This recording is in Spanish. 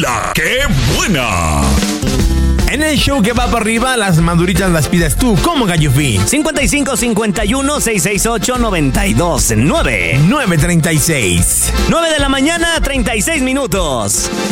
¡La que buena! En el show que va para arriba, las maduritas las pides tú, como Gallo Fin. 5551-668-929. 9:36. 9 de la mañana, 36 minutos.